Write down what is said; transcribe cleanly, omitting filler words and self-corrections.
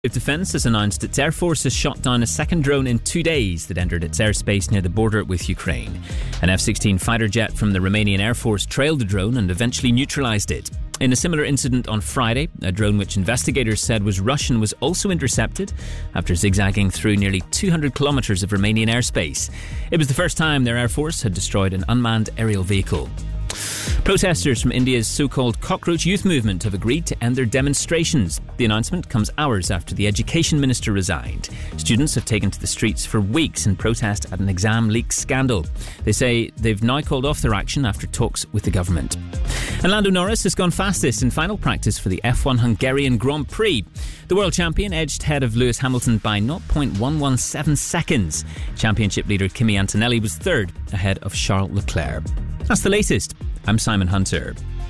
Defence has announced its Air Force has shot down a second drone in 2 days that entered its airspace near the border with Ukraine. An F-16 fighter jet from the Romanian Air Force trailed the drone and eventually neutralised it. In a similar incident on Friday, a drone which investigators said was Russian was also intercepted after zigzagging through nearly 200 kilometres of Romanian airspace. It was the first time their Air Force had destroyed an unmanned aerial vehicle. Protesters from India's so-called cockroach youth movement have agreed to end their demonstrations. The announcement comes hours after the education minister resigned. Students have taken to the streets for weeks in protest at an exam leak scandal. They say they've now called off their action after talks with the government. And Lando Norris has gone fastest in final practice for the F1 Hungarian Grand Prix. The world champion edged ahead of Lewis Hamilton by 0.117 seconds. Championship leader Kimi Antonelli was third, ahead of Charles Leclerc. That's the latest. I'm Simon Hunter.